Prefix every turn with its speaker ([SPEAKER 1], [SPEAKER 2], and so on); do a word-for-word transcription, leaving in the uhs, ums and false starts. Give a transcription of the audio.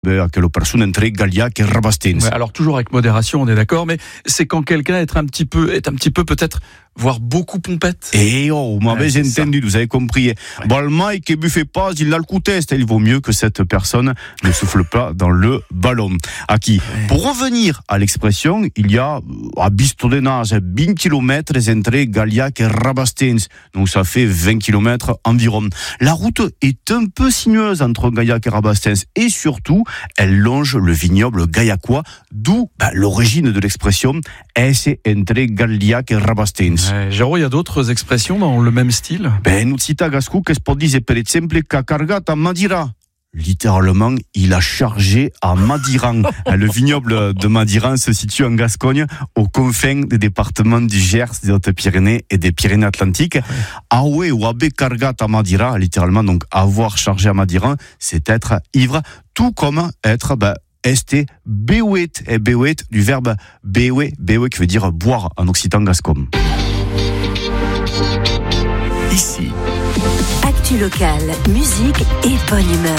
[SPEAKER 1] a quelle personne entre Gaillac et Rabastens.
[SPEAKER 2] Ouais, alors toujours avec modération, on est d'accord, mais c'est quand quelqu'un est un petit peu, est un petit peu peut-être, voire beaucoup pompette.
[SPEAKER 1] Eh oh, vous m'avez
[SPEAKER 2] ouais,
[SPEAKER 1] entendu,
[SPEAKER 2] ça.
[SPEAKER 1] vous avez compris. Ouais. Bon, le Mike, il buffait pas, il a le coup test. Il vaut mieux que cette personne ne souffle pas dans le ballon. À qui ouais. Pour revenir à l'expression, il y a à Bistodenage vingt kilomètres entre Gaillac et Rabastens. Donc ça fait vingt kilomètres environ. La route est un peu sinueuse entre Gaillac et Rabastens et surtout, elle longe le vignoble gaillacois, d'où bah, l'origine de l'expression est entre Gaillac et Rabastens.
[SPEAKER 2] Ouais, Jérôme, il y a d'autres expressions dans le même style?
[SPEAKER 1] Ben, nous cita gascou que se peut dire per exemple qu'a cargat a Madira. Littéralement, il a chargé à Madiran. Le vignoble de Madiran se situe en Gascogne, aux confins des départements du Gers, des Hautes-Pyrénées et des Pyrénées-Atlantiques. Aoué ou abé cargat à Madira, littéralement, donc avoir chargé à Madiran, c'est être ivre, tout comme être, ben, este béouet, et béouet du verbe béouet, béouet qui veut dire boire en occitan gascon.
[SPEAKER 3] Ici. Actu local, musique et bonne humeur.